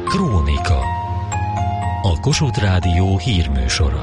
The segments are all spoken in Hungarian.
Krónika. A Kossuth Rádió hírműsora.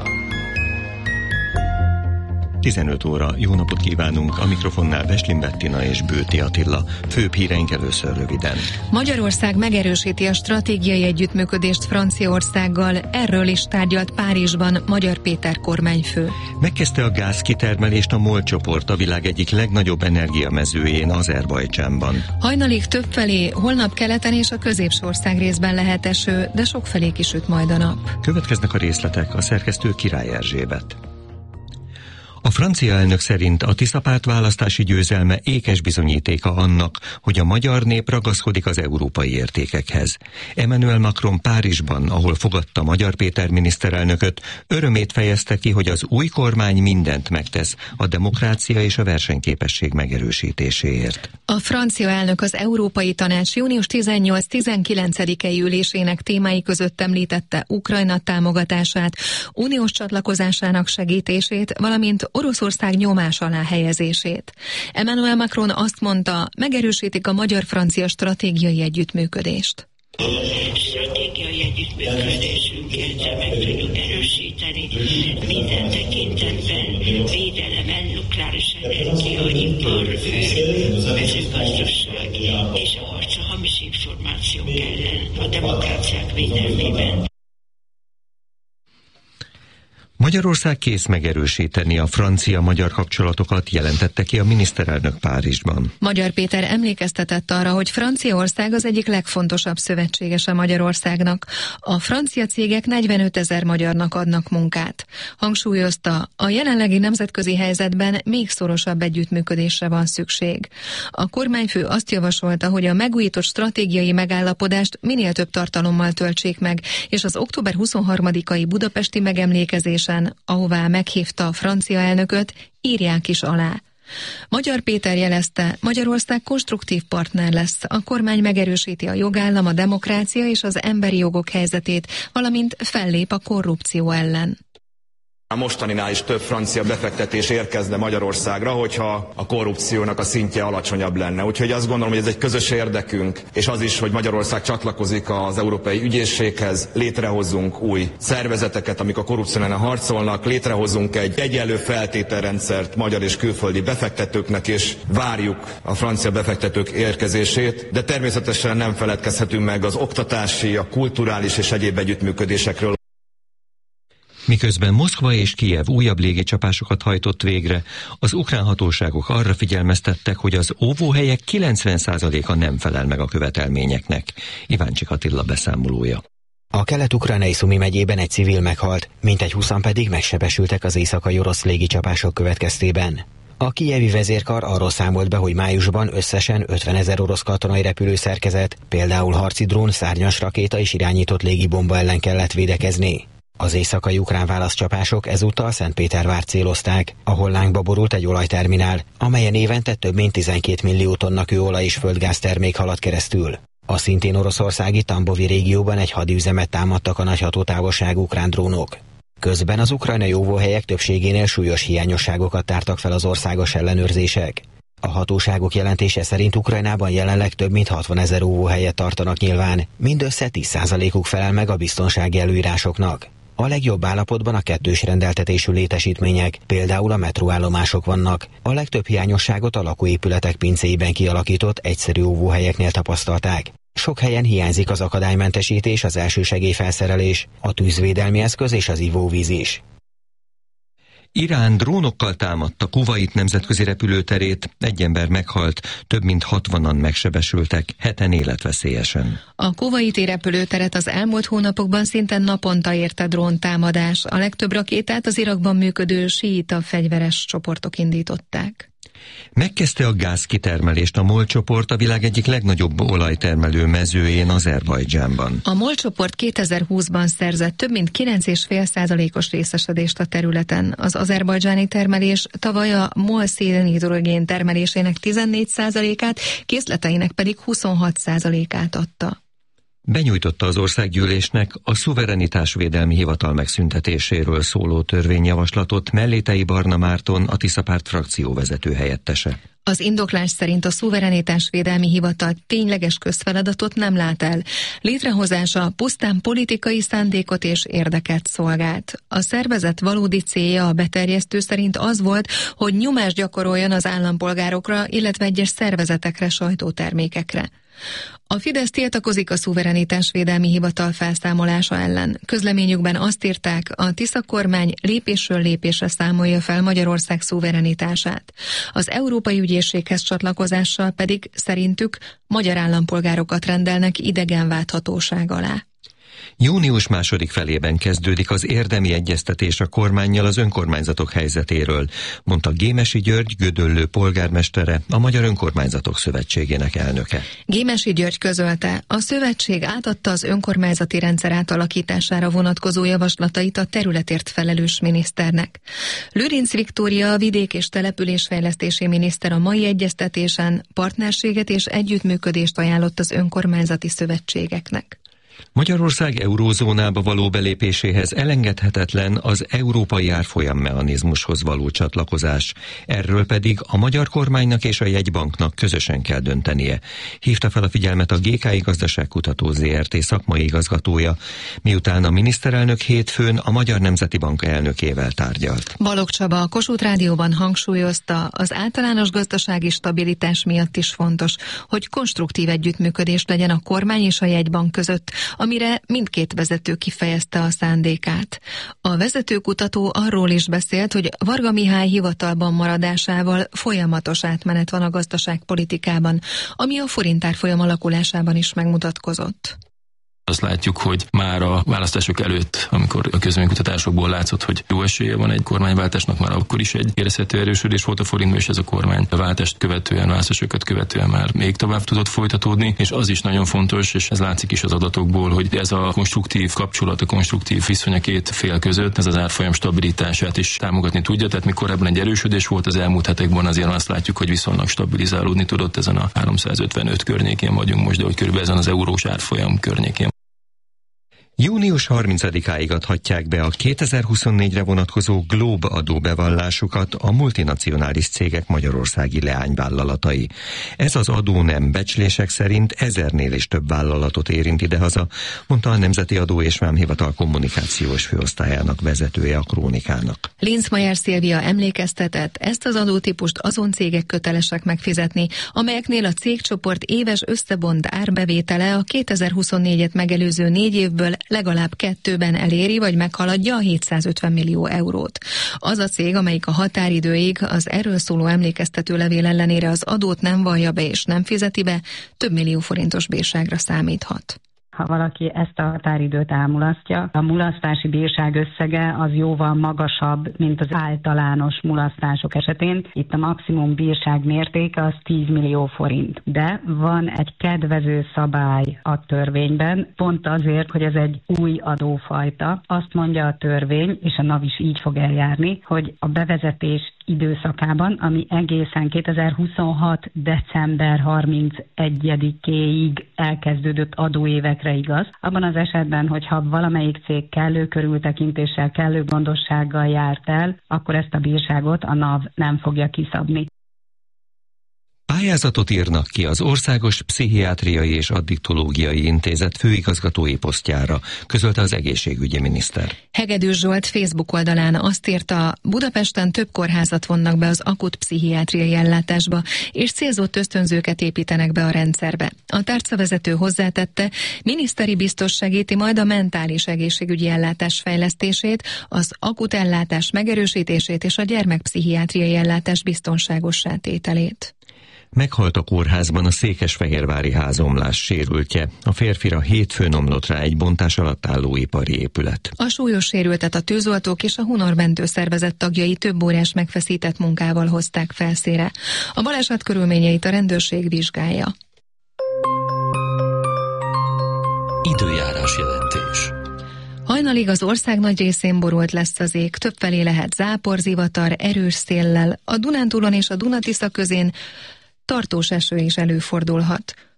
15 óra. Jó napot kívánunk! A mikrofonnál Veslin Bettina és Bőti Attila. Főbb híreink először röviden. Magyarország megerősíti a stratégiai együttműködést Franciaországgal, erről is tárgyalt Párizsban Magyar Péter kormányfő. Megkezdte a gázkitermelést a MOL csoport, a világ egyik legnagyobb energiamezőjén, Azerbajdzsánban. Hajnalig többfelé, holnap keleten és a középső ország részben lehet eső, de sokfelé kisüt majd a nap. Következnek a részletek, a szerkesztő Király Erzsébet. A francia elnök szerint a Tisza-párt választási győzelme ékes bizonyítéka annak, hogy a magyar nép ragaszkodik az európai értékekhez. Emmanuel Macron Párizsban, ahol fogadta Magyar Péter miniszterelnököt, örömét fejezte ki, hogy az új kormány mindent megtesz a demokrácia és a versenyképesség megerősítéséért. A francia elnök az Európai Tanács június 18-19-i ülésének témái között említette Ukrajna támogatását, uniós csatlakozásának segítését, valamint Oroszország nyomás alá helyezését. Emmanuel Macron azt mondta, megerősítik a magyar-francia stratégiai együttműködést. Stratégiai együttműködésünket meg tudjuk erősíteni minden tekintetben, védelem, nukleáris energia, ipar, mezőgazdaság és a harc a hamis információk ellen, a demokráciák védelmében. Magyarország kész megerősíteni a francia-magyar kapcsolatokat, jelentette ki a miniszterelnök Párizsban. Magyar Péter emlékeztetett arra, hogy Franciaország az egyik legfontosabb szövetségese Magyarországnak. A francia cégek 45 000 magyarnak adnak munkát. Hangsúlyozta, a jelenlegi nemzetközi helyzetben még szorosabb együttműködésre van szükség. A kormányfő azt javasolta, hogy a megújított stratégiai megállapodást minél több tartalommal töltsék meg, és az október 23-ai budapesti megemlékezés, ahová meghívta a francia elnököt, írják is alá. Magyar Péter jelezte, Magyarország konstruktív partner lesz, a kormány megerősíti a jogállam, a demokrácia és az emberi jogok helyzetét, valamint fellép a korrupció ellen. A mostaninál is több francia befektetés érkezne Magyarországra, hogyha a korrupciónak a szintje alacsonyabb lenne. Úgyhogy azt gondolom, hogy ez egy közös érdekünk, és az is, hogy Magyarország csatlakozik az Európai Ügyészséghez, létrehozzunk új szervezeteket, amik a korrupció ellen harcolnak, létrehozunk egy egyenlő feltételrendszert magyar és külföldi befektetőknek, és várjuk a francia befektetők érkezését, de természetesen nem feledkezhetünk meg az oktatási, a kulturális és egyéb együttműködésekről. Miközben Moszkva és Kijev újabb légicsapásokat hajtott végre, az ukrán hatóságok arra figyelmeztettek, hogy az óvóhelyek 90%-a nem felel meg a követelményeknek. Iváncsik Attila beszámolója. A kelet-ukrajnai Szumi megyében egy civil meghalt, mintegy 20-an pedig megsebesültek az éjszakai orosz légicsapások következtében. A kijevi vezérkar arról számolt be, hogy májusban összesen 50 000 orosz katonai repülőszerkezet, például harci drón, szárnyas rakéta és irányított légibomba ellen kellett védekezni. Az éjszakai ukrán válaszcsapások ezúttal Szentpétervárt célozták, ahol lángba borult egy olajterminál, amelyen évente több mint 12 millió tonna kőolaj és földgáz termék halad keresztül. A szintén oroszországi Tambovi régióban egy hadüzemet támadtak a nagy hatótávolságú ukrán drónok. Közben az ukrajnai óvóhelyek többségénél súlyos hiányosságokat tártak fel az országos ellenőrzések. A hatóságok jelentése szerint Ukrajnában jelenleg több mint 60 000 óvóhelyet tartanak nyilván, mindössze 10%-uk felel meg a biztonsági előírásoknak. A legjobb állapotban a kettős rendeltetésű létesítmények, például a metróállomások vannak. A legtöbb hiányosságot a lakóépületek pincéiben kialakított egyszerű óvóhelyeknél tapasztalták. Sok helyen hiányzik az akadálymentesítés, az elsősegélyfelszerelés, a tűzvédelmi eszköz és az ivóvíz is. Irán drónokkal támadta Kuvait nemzetközi repülőterét, egy ember meghalt, több mint 60-an megsebesültek, 7-en életveszélyesen. A kuvaiti repülőteret az elmúlt hónapokban szinte naponta érte dróntámadás. A legtöbb rakétát az Irakban működő síita fegyveres csoportok indították. Megkezdte a gázkitermelést a MOL csoport, a világ egyik legnagyobb olajtermelő mezőjén, Azerbajdzsánban. A MOL csoport 2020-ban szerzett több mint 9,5%-os részesedést a területen. Az azerbajdzsáni termelés tavaly a MOL szénhidrogén termelésének 14%-át, készleteinek pedig 26%-át adta. Benyújtotta az országgyűlésnek a szuverenitásvédelmi hivatal megszüntetéséről szóló törvényjavaslatot Mellétei Barna Márton, a Tisza-párt frakcióvezető helyettese. Az indoklás szerint a Szuverenitásvédelmi Hivatal tényleges közfeladatot nem lát el. Létrehozása pusztán politikai szándékot és érdeket szolgált. A szervezet valódi célja a beterjesztő szerint az volt, hogy nyomást gyakoroljon az állampolgárokra, illetve egyes szervezetekre, sajtótermékekre. A Fidesz tiltakozik a Szuverenitásvédelmi Hivatal felszámolása ellen. Közleményükben azt írták, a Tisza kormány lépésről lépésre számolja fel Magyarország szuverenitását. Az Európai Ügyészséghez csatlakozással pedig szerintük magyar állampolgárokat rendelnek idegenválthatóság alá. Június második felében kezdődik az érdemi egyeztetés a kormánnyal az önkormányzatok helyzetéről, mondta Gémesi György Gödöllő polgármestere, a Magyar Önkormányzatok Szövetségének elnöke. Gémesi György közölte, a szövetség átadta az önkormányzati rendszer átalakítására vonatkozó javaslatait a területért felelős miniszternek. Lőrinc Viktória, a vidék- és településfejlesztési miniszter a mai egyeztetésen partnerséget és együttműködést ajánlott az önkormányzati szövetségeknek. Magyarország eurózónába való belépéséhez elengedhetetlen az európai árfolyammechanizmushoz való csatlakozás. Erről pedig a magyar kormánynak és a jegybanknak közösen kell döntenie. Hívta fel a figyelmet a GKI Gazdaságkutató Zrt. Szakmai igazgatója, miután a miniszterelnök hétfőn a Magyar Nemzeti Bank elnökével tárgyalt. Balogh Csaba a Kossuth Rádióban hangsúlyozta, az általános gazdasági stabilitás miatt is fontos, hogy konstruktív együttműködés legyen a kormány és a jegybank között, amire mindkét vezető kifejezte a szándékát. A vezetőkutató arról is beszélt, hogy Varga Mihály hivatalban maradásával folyamatos átmenet van a gazdaságpolitikában, ami a forint árfolyam alakulásában is megmutatkozott. Azt látjuk, hogy már a választások előtt, amikor a közvéleménykutatásokból látszott, hogy jó esélye van egy kormányváltásnak, már akkor is egy érezhető erősödés volt a forintban, és ez a kormányváltást követően, választásokat követően már még tovább tudott folytatódni, és az is nagyon fontos, és ez látszik is az adatokból, hogy ez a konstruktív kapcsolat, a konstruktív viszony a két fél között, ez az árfolyam stabilitását is támogatni tudja, tehát mikor ebben egy erősödés volt az elmúlt hetekben, azért azt látjuk, hogy viszonylag stabilizálódni tudott, ezen a 355 környékén vagyunk most, de hogy körülbelül ezen az eurós árfolyam környékén. Június 30-áig adhatják be a 2024-re vonatkozó Globe adóbevallásukat a multinacionális cégek magyarországi leányvállalatai. Ez az adó nem becslések szerint 1000-nél is több vállalatot érint idehaza, mondta a Nemzeti Adó és Vámhivatal kommunikációs főosztályának vezetője a Krónikának. Linzmayer Szilvia emlékeztetett, ezt az adótípust azon cégek kötelesek megfizetni, amelyeknél a cégcsoport éves összebont árbevétele a 2024-et megelőző 4 évből legalább 2-ben eléri vagy meghaladja a 750 millió eurót. Az a cég, amelyik a határidőig az erről szóló emlékeztetőlevél ellenére az adót nem vallja be és nem fizeti be, több millió forintos bírságra számíthat. Ha valaki ezt a határidőt elmulasztja, a mulasztási bírság összege az jóval magasabb, mint az általános mulasztások esetén. Itt a maximum bírság mértéke az 10 millió forint. De van egy kedvező szabály a törvényben, pont azért, hogy ez egy új adófajta. Azt mondja a törvény, és a NAV is így fog eljárni, hogy a bevezetés időszakában, ami egészen 2026. december 31-éig elkezdődött adóévekre igaz. Abban az esetben, hogyha valamelyik cég kellő körültekintéssel, kellő gondossággal járt el, akkor ezt a bírságot a NAV nem fogja kiszabni. Pályázatot írnak ki az Országos Pszichiátriai és Addiktológiai Intézet főigazgatói posztjára, közölte az egészségügyi miniszter. Hegedűs Zsolt Facebook oldalán azt írta, Budapesten több kórházat vonnak be az akut pszichiátriai ellátásba, és célzott ösztönzőket építenek be a rendszerbe. A tárcavezető hozzátette, miniszteri biztos segíti majd a mentális egészségügyi ellátás fejlesztését, az akut ellátás megerősítését és a gyermekpszichiátriai ellátás biztonságossá tételét. Meghalt a kórházban a székesfehérvári házomlás sérültje. A férfira hétfőn omlott rá egy bontás alatt álló ipari épület. A súlyos sérültet a tűzoltók és a Hunor-mentő szervezet tagjai több órás megfeszített munkával hozták felszínre. A baleset körülményeit a rendőrség vizsgálja. Időjárás jelentés. Hajnalig az ország nagy részén borult lesz az ég, többfelé lehet zápor, zivatar, erős széllel. A Dunántúlon és a Duna-Tisza közén tartós eső is előfordulhat.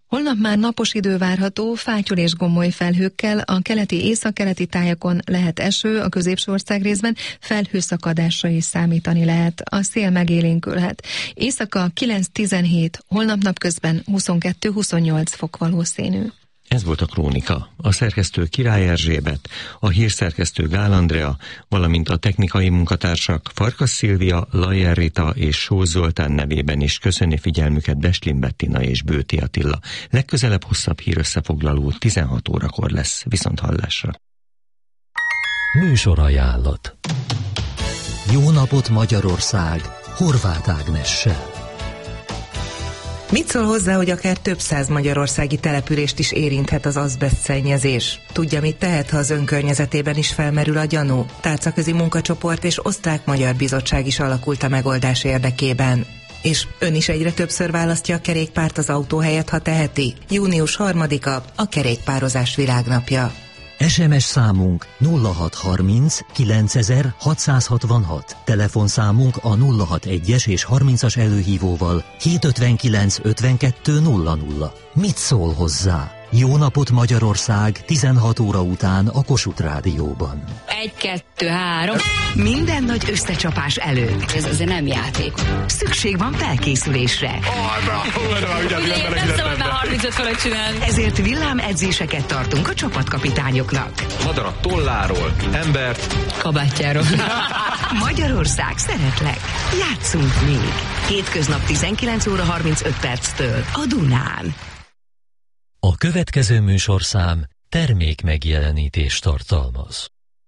Holnap már napos idő várható, fátyol és gomoly felhőkkel, a keleti északkeleti tájakon lehet eső, a középső ország részben felhőszakadásra is számítani lehet. A szél megélénkülhet. Éjszaka 9-17, holnap napközben 22-28 fok valószínű. Ez volt a Krónika. A szerkesztő Király Erzsébet, a hírszerkesztő Gál Andrea, valamint a technikai munkatársak Farkas Szilvia, Lajer Rita és Sós Zoltán nevében is köszöni figyelmüket Bestlin Bettina és Bőti Attila. Legközelebb hosszabb hírösszefoglaló 16 órakor lesz. Viszonthallásra. Műsorajánlat. Jó napot Magyarország! Horváth Ágnessel. Mit szól hozzá, hogy akár több száz magyarországi települést is érinthet az azbesztszennyezés? Tudja, mit tehet, ha az önkörnyezetében is felmerül a gyanú? Tárcaközi munkacsoport és osztrák-magyar bizottság is alakult a megoldás érdekében. És ön is egyre többször választja a kerékpárt az autó helyett, ha teheti? Június 3-a a kerékpározás világnapja. SMS számunk 0630 9000 666. Telefonszámunk a 061-es és 30-as előhívóval 759 52 00. Mit szól hozzá? Jó napot Magyarország 16 óra után a Kossuth Rádióban. 1, 2, 3. Minden nagy összecsapás előtt. Ez azért nem játék. Szükség van felkészülésre. Nem szabad már 35 fölött csinálni. Ezért villámedzéseket tartunk a csapatkapitányoknak. Madarat tolláról, embert kabátjáról. Magyarország, szeretlek. Játsszunk még. Hétköznap 19 óra 35 perctől a Dunán. A következő műsorszám termék megjelenítést tartalmaz.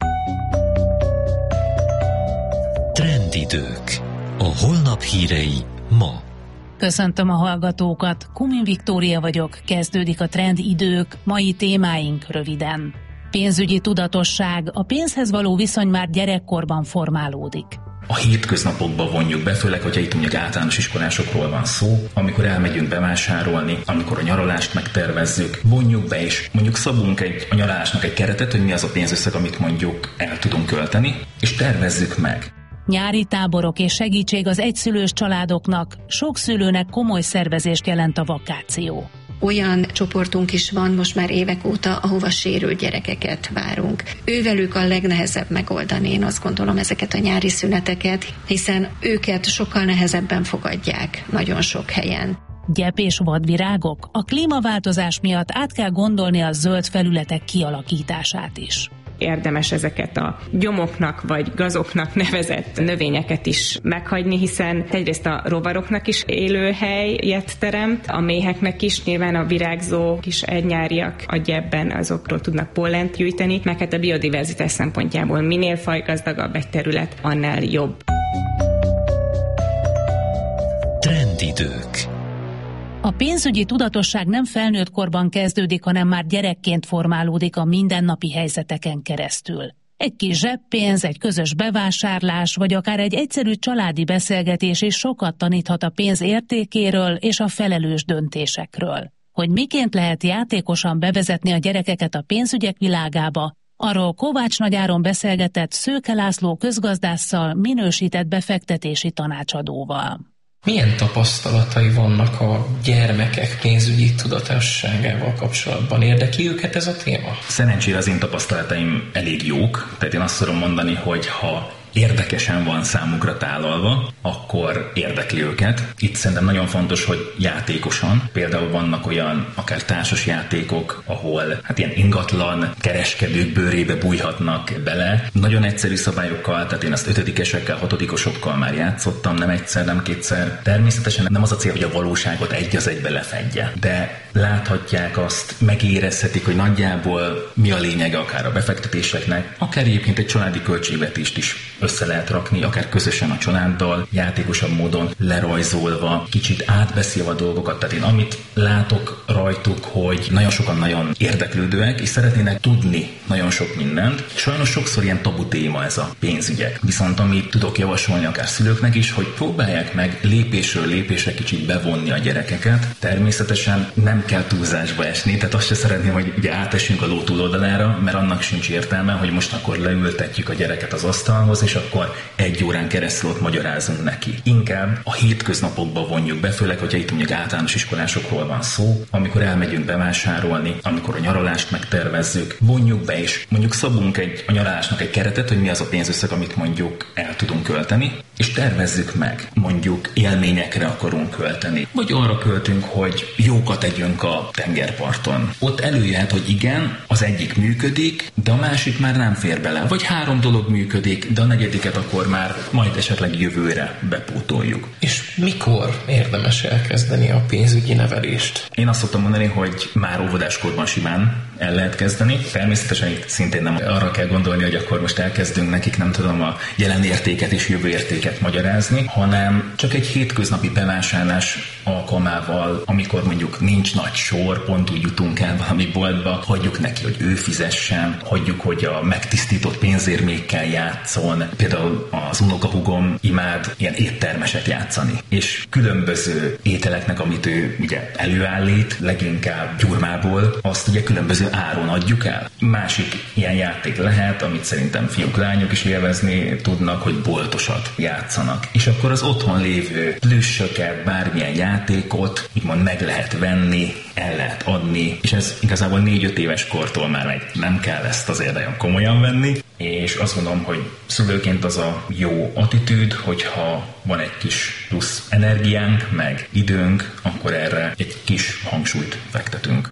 Trendidők. A holnap hírei ma. Köszöntöm a hallgatókat, Kumin Viktória vagyok, kezdődik a Trendidők, mai témáink röviden. Pénzügyi tudatosság, a pénzhez való viszony már gyerekkorban formálódik. A hétköznapokba vonjuk be, főleg, hogyha itt mondjuk általános iskolásokról van szó, amikor elmegyünk bevásárolni, amikor a nyaralást megtervezzük, vonjuk be és mondjuk szabunk a nyaralásnak egy keretet, hogy mi az a pénzösszeg, amit mondjuk el tudunk költeni, és tervezzük meg. Nyári táborok és segítség az egyszülős családoknak, sok szülőnek komoly szervezést jelent a vakáció. Olyan csoportunk is van most már évek óta, ahova sérült gyerekeket várunk. Ővelük a legnehezebb megoldani, én azt gondolom, ezeket a nyári szüneteket, hiszen őket sokkal nehezebben fogadják nagyon sok helyen. Gyep és vadvirágok? A klímaváltozás miatt át kell gondolni a zöld felületek kialakítását is. Érdemes ezeket a gyomoknak vagy gazoknak nevezett növényeket is meghagyni, hiszen egyrészt a rovaroknak is élőhelyet teremt, a méheknek is, nyilván a virágzó kis egynyáriak a gyepben azokról tudnak pollent gyűjteni, meg hát a biodiverzitás szempontjából minél fajgazdagabb egy terület, annál jobb. Trendidők. A pénzügyi tudatosság nem felnőtt korban kezdődik, hanem már gyerekként formálódik a mindennapi helyzeteken keresztül. Egy kis zseppénz, egy közös bevásárlás, vagy akár egy egyszerű családi beszélgetés is sokat taníthat a pénz értékéről és a felelős döntésekről. Hogy miként lehet játékosan bevezetni a gyerekeket a pénzügyek világába, arról Kovács Nagyáron beszélgetett Szőke László közgazdásszal, minősített befektetési tanácsadóval. Milyen tapasztalatai vannak a gyermekek pénzügyi tudatosságával kapcsolatban? Érdekli őket ez a téma? Szerencsére az én tapasztalataim elég jók, tehát én azt tudom mondani, hogy ha érdekesen van számukra tálalva, akkor érdekli őket. Itt szerintem nagyon fontos, hogy játékosan. Például vannak olyan akár társas játékok, ahol ilyen ingatlan kereskedők bőrébe bújhatnak bele. Nagyon egyszerű szabályokkal, tehát én azt 5-esekkel, 6-osokkal már játszottam, nem egyszer, nem kétszer. Természetesen nem az a cél, hogy a valóságot egy az egybe lefedje, de láthatják azt, megérezhetik, hogy nagyjából mi a lényege akár a befektetéseknek, akár egyébként egy családi költségvetést is össze lehet rakni, akár közösen a családdal, játékosabb módon lerajzolva, kicsit átbeszélve a dolgokat. Tehát én amit látok rajtuk, hogy nagyon sokan nagyon érdeklődőek, és szeretnének tudni nagyon sok mindent. Sajnos sokszor ilyen tabu téma ez a pénzügyek. Viszont amit tudok javasolni akár szülőknek is, hogy próbálják meg lépésről lépésre kicsit bevonni a gyerekeket. Természetesen nem kell túlzásba esni, tehát azt se szeretném, hogy ugye átesünk a ló túloldalára, mert annak sincs értelme, hogy most akkor leültetjük a gyereket az asztalhoz, és akkor 1 órán keresztül ott magyarázunk neki. Inkább a hétköznapokba vonjuk be, főleg, hogyha itt mondjuk általános iskolásokról van szó, amikor elmegyünk bevásárolni, amikor a nyaralást megtervezzük, vonjuk be, és mondjuk szabunk a nyaralásnak egy keretet, hogy mi az a pénzösszeg, amit mondjuk el tudunk költeni, és tervezzük meg, mondjuk élményekre akarunk költeni, vagy arra költünk, hogy jókat együnk a tengerparton. Ott előjöhet, hogy igen, az egyik működik, de a másik már nem fér bele, vagy 3 dolog működik, de a 4. akkor már majd esetleg jövőre bepótoljuk. És mikor érdemes elkezdeni a pénzügyi nevelést? Én azt szoktam mondani, hogy már óvodáskorban simán el lehet kezdeni. Természetesen itt szintén nem arra kell gondolni, hogy akkor most elkezdünk nekik, nem tudom, a jelen értéket és jövő értéket magyarázni, hanem csak egy hétköznapi bevásárlás alkalmával, amikor mondjuk nincs nagy sor, pont úgy jutunk el valami boltba, hagyjuk neki, hogy ő fizessen, hagyjuk, hogy a megtisztított pénzérmékkel játszon. Például az unokahúgom imád ilyen éttermeset játszani, és különböző ételeknek, amit ő ugye előállít, leginkább gyurmából, azt ugye különböző áron adjuk el. Másik ilyen játék lehet, amit szerintem fiúk, lányok is élvezni tudnak, hogy boltosat játszanak. És akkor az otthon lévő plüssöket, bármilyen játékot úgymond meg lehet venni, el lehet adni, és ez igazából 4-5 éves kortól már nem kell ezt azért nagyon komolyan venni, és azt gondolom, hogy szülőként az a jó attitűd, hogyha van egy kis plusz energiánk, meg időnk, akkor erre egy kis hangsúlyt fektetünk.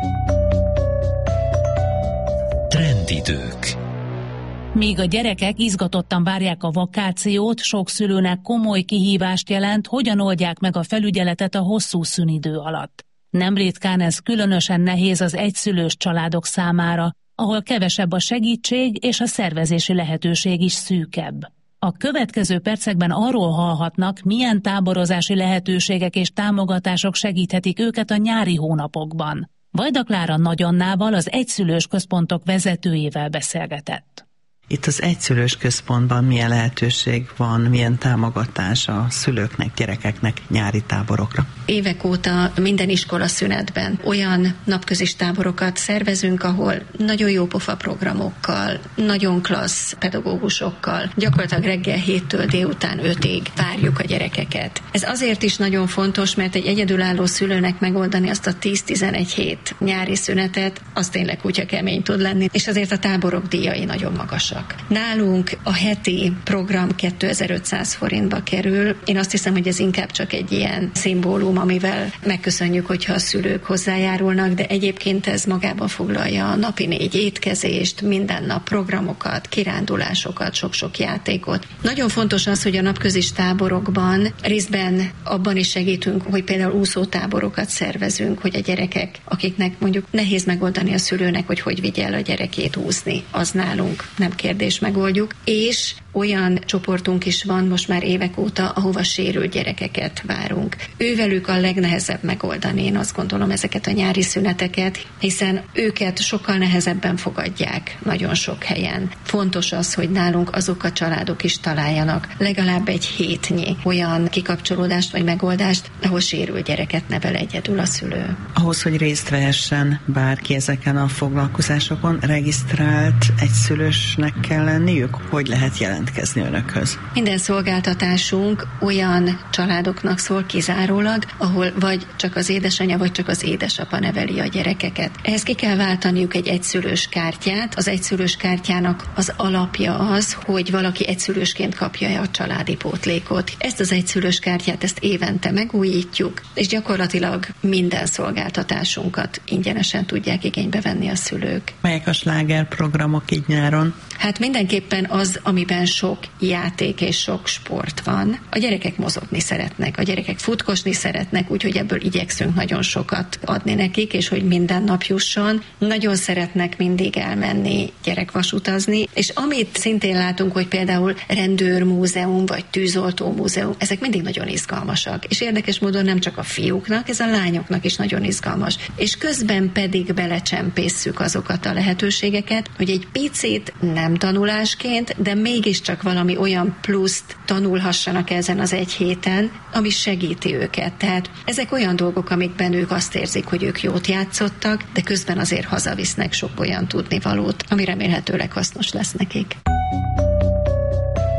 Trendidők. Míg a gyerekek izgatottan várják a vakációt, sok szülőnek komoly kihívást jelent, hogyan oldják meg a felügyeletet a hosszú szünidő alatt. Nem ritkán ez különösen nehéz az egyszülős családok számára, ahol kevesebb a segítség és a szervezési lehetőség is szűkebb. A következő percekben arról hallhatnak, milyen táborozási lehetőségek és támogatások segíthetik őket a nyári hónapokban. Vajda Klára Nagy Annával, az egyszülős központok vezetőjével beszélgetett. Itt az egyszülős központban milyen lehetőség van, milyen támogatás a szülőknek, gyerekeknek nyári táborokra? Évek óta minden iskola szünetben olyan napközis táborokat szervezünk, ahol nagyon jó pofa programokkal, nagyon klassz pedagógusokkal, gyakorlatilag reggel 7-től délután 5-ig várjuk a gyerekeket. Ez azért is nagyon fontos, mert egy egyedülálló szülőnek megoldani azt a 10-11 hét nyári szünetet, az tényleg kutya kemény tud lenni, és azért a táborok díjai nagyon magasak. Nálunk a heti program 2500 forintba kerül. Én azt hiszem, hogy ez inkább csak egy ilyen szimbólum, amivel megköszönjük, hogyha a szülők hozzájárulnak, de egyébként ez magában foglalja a napi 4 étkezést, minden nap programokat, kirándulásokat, sok-sok játékot. Nagyon fontos az, hogy a napközis táborokban részben abban is segítünk, hogy például úszótáborokat szervezünk, hogy a gyerekek, akiknek mondjuk nehéz megoldani a szülőnek, hogy vigye el a gyerekét úszni, az nálunk nem kérdés, megoldjuk, és olyan csoportunk is van most már évek óta, ahova sérült gyerekeket várunk. Ővelük a legnehezebb megoldani, én azt gondolom, ezeket a nyári szüneteket, hiszen őket sokkal nehezebben fogadják nagyon sok helyen. Fontos az, hogy nálunk azok a családok is találjanak legalább egy hétnyi olyan kikapcsolódást vagy megoldást, ahol sérült gyereket nevel egyedül a szülő. Ahhoz, hogy részt vehessen bárki ezeken a foglalkozásokon, regisztrált egyszülősnek kell lenniük? Hogy lehet jelentkezni önökhöz? Minden szolgáltatásunk olyan családoknak szól kizárólag, ahol vagy csak az édesanyja, vagy csak az édesapa neveli a gyerekeket. Ehhez ki kell váltaniuk egy egyszülős kártyát. Az egyszülős kártyának az alapja az, hogy valaki egyszülősként kapja a családi pótlékot. Ezt az egyszülős kártyát, ezt évente megújítjuk, és gyakorlatilag minden szolgáltatásunkat ingyenesen tudják igénybe venni a szülők. Melyek a slágerprogramok így nyáron? Hát mindenképpen az, amiben sok játék és sok sport van. A gyerekek mozogni szeretnek, a gyerekek futkosni szeretnek, úgyhogy ebből igyekszünk nagyon sokat adni nekik, és hogy minden nap jusson. Nagyon szeretnek mindig elmenni gyerekvasutazni, és amit szintén látunk, hogy például rendőrmúzeum vagy tűzoltó múzeum, ezek mindig nagyon izgalmasak. És érdekes módon nem csak a fiúknak, ez a lányoknak is nagyon izgalmas. És közben pedig belecsempészük azokat a lehetőségeket, hogy egy picit nem tanulásként, de mégiscsak valami olyan pluszt tanulhassanak ezen az egy héten, ami segíti őket. Tehát ezek olyan dolgok, amikben ők azt érzik, hogy ők jót játszottak, de közben azért hazavisznek sok olyan tudnivalót, ami remélhetőleg hasznos lesz nekik.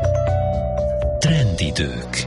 Trendidők.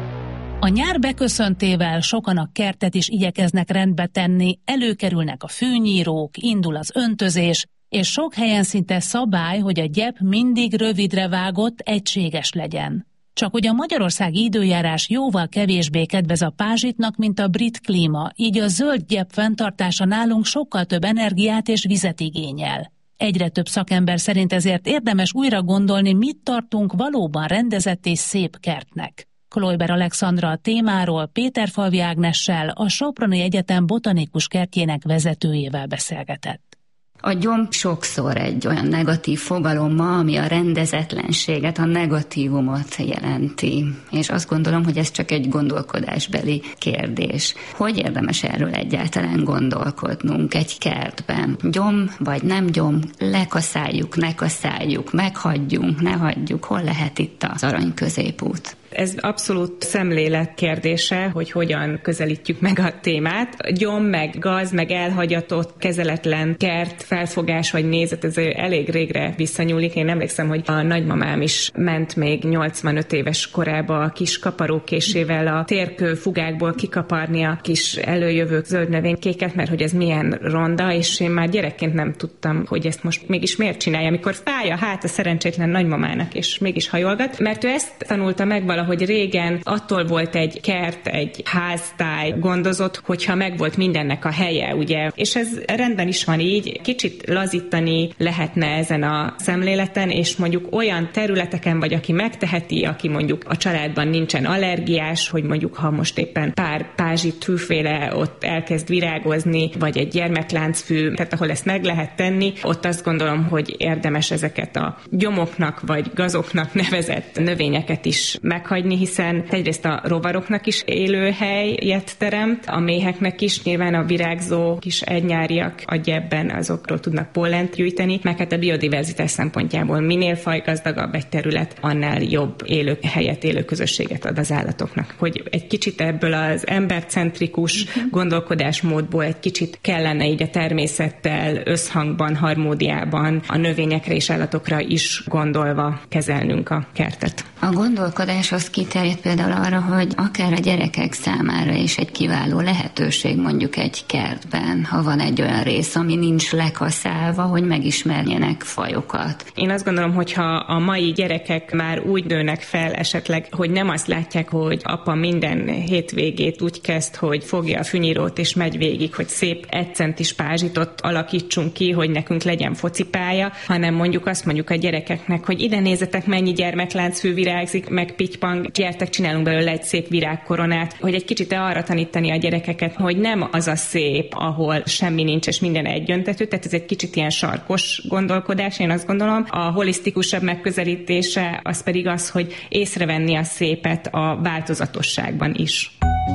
A nyár beköszöntével sokan a kertet is igyekeznek rendbe tenni, előkerülnek a fűnyírók, indul az öntözés, és sok helyen szinte szabály, hogy a gyep mindig rövidre vágott, egységes legyen. Csak hogy a magyarországi időjárás jóval kevésbé kedvez a pázsitnak, mint a brit klíma, így a zöld gyep fenntartása nálunk sokkal több energiát és vizet igényel. Egyre több szakember szerint ezért érdemes újra gondolni, mit tartunk valóban rendezett és szép kertnek. Kloiber Alexandra a témáról Péterfalvi Ágnessel, a Soproni Egyetem botanikus kertjének vezetőjével beszélgetett. A gyomb sokszor egy olyan negatív fogalom ma, ami a rendezetlenséget, a negatívumot jelenti. És azt gondolom, hogy ez csak egy gondolkodásbeli kérdés. Hogy érdemes erről egyáltalán gondolkodnunk egy kertben? Gyomb vagy nem gyomb? Lekaszáljuk, ne kaszáljuk, meghagyjunk, ne hagyjuk? Hol lehet itt az arany középút? Ez abszolút szemlélet kérdése, hogy hogyan közelítjük meg a témát. Gyomb, meg gaz, meg elhagyatott, kezeletlen kert, felfogás vagy nézet, ez elég régre visszanyúlik. Én emlékszem, hogy a nagymamám is ment még 85 éves korába a kis kaparókésével a térkő fugákból kikaparni a kis előjövő zöld növénykéket, mert hogy ez milyen ronda, és én már gyerekként nem tudtam, hogy ezt most mégis miért csinálja, amikor fáj a hát a szerencsétlen nagymamának, és mégis hajolgat, mert ő ezt tanulta meg valahogy régen, attól volt egy kert, egy háztáj gondozott, hogyha megvolt mindennek a helye, ugye. És ez rendben is van így, kicsit lazítani lehetne ezen a szemléleten, és mondjuk olyan területeken, vagy aki megteheti, aki mondjuk a családban nincsen allergiás, hogy mondjuk ha most éppen pár pázsitfűféle ott elkezd virágozni, vagy egy gyermekláncfű, tehát ahol ezt meg lehet tenni, ott azt gondolom, hogy érdemes ezeket a gyomoknak, vagy gazoknak nevezett növényeket is meghagyni, hiszen egyrészt a rovaroknak is élőhelyet teremt, a méheknek is, nyilván a virágzó kis egynyáriak a gyepben azokról tudnak pollent gyűjteni, meg hát a biodiverzitás szempontjából minél fajgazdagabb egy terület, annál jobb élőhelyet, élőközösséget ad az állatoknak. Hogy egy kicsit ebből az embercentrikus gondolkodásmódból egy kicsit kellene így a természettel összhangban, harmóniában a növényekre és állatokra is gondolva kezelnünk a kertet. A gondolkodás az kiterjed például arra, hogy akár a gyerekek számára is egy kiváló lehetőség mondjuk egy kertben, ha van egy olyan rész, ami nincs lekaszálva, hogy megismerjenek fajokat. Én azt gondolom, hogy ha a mai gyerekek már úgy nőnek fel esetleg, hogy nem azt látják, hogy apa minden hétvégét úgy kezd, hogy fogja a fűnyírót és megy végig, hogy szép 1 centis pázsitot alakítsunk ki, hogy nekünk legyen focipálya, hanem mondjuk azt mondjuk a gyerekeknek, hogy ide nézzetek, mennyi gyermekláncfű virágzik, meg pittypang, gyertek, csinálunk belőle egy szép virágkoronát, hogy egy kicsit arra tanítani a gyerekeket, hogy nem az a szép, ahol semmi nincs és minden egyöntetű, tehát ez egy kicsit ilyen sarkos gondolkodás, én azt gondolom. A holisztikusabb megközelítése az pedig az, hogy észrevenni a szépet a változatosságban is.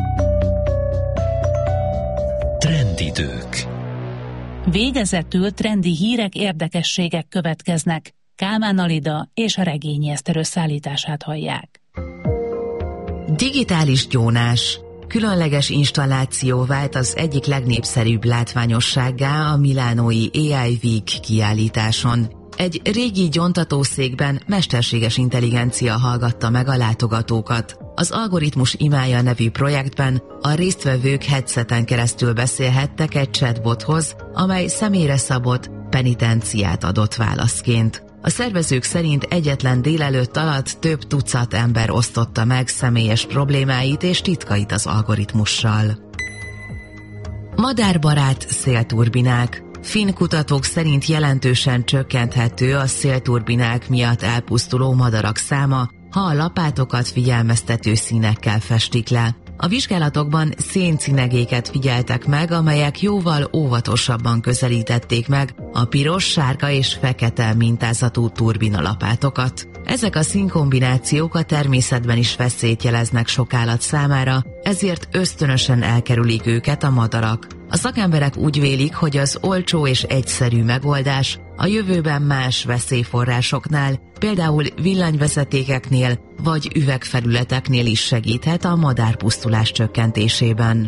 Trendidők. Végezetül trendi hírek, érdekességek következnek. Kálmán Alida és a Regényi Eszter összeállítását hallják. Digitális gyónás. Különleges installáció vált az egyik legnépszerűbb látványossággá a milánói AI Week kiállításon. Egy régi gyóntatószékben mesterséges intelligencia hallgatta meg a látogatókat. Az Algoritmus Imája nevű projektben a résztvevők headseten keresztül beszélhettek egy chatbothoz, amely személyre szabott penitenciát adott válaszként. A szervezők szerint egyetlen délelőtt alatt több tucat ember osztotta meg személyes problémáit és titkait az algoritmussal. Madárbarát szélturbinák. Finn kutatók szerint jelentősen csökkenthető a szélturbinák miatt elpusztuló madarak száma, ha a lapátokat figyelmeztető színekkel festik le. A vizsgálatokban széncinegéket figyeltek meg, amelyek jóval óvatosabban közelítették meg a piros, sárga és fekete mintázatú turbinalapátokat. Ezek a színkombinációk a természetben is veszélyt jeleznek sok állat számára, ezért ösztönösen elkerülik őket a madarak. A szakemberek úgy vélik, hogy az olcsó és egyszerű megoldás a jövőben más veszélyforrásoknál, például villanyvezetékeknél vagy üvegfelületeknél is segíthet a madárpusztulás csökkentésében.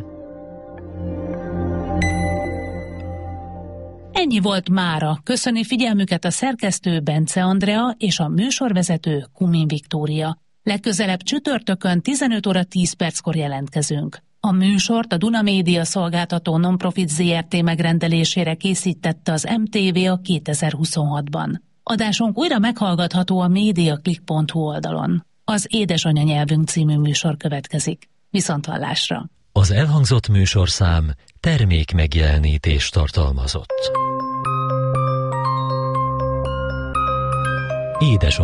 Ennyi volt mára. Köszöni figyelmüket a szerkesztő Bence Andrea és a műsorvezető Kumin Viktória. Legközelebb csütörtökön 15 óra 10 perckor jelentkezünk. A műsort a Duna Média szolgáltató Nonprofit Zrt. Megrendelésére készítette az MTV a 2026-ban. Adásunk újra meghallgatható a mediaclick.hu oldalon. Az Édesanya nyelvünk című műsor következik. Viszonthallásra! Az elhangzott műsorszám termék megjelenítést tartalmazott. Édesanyja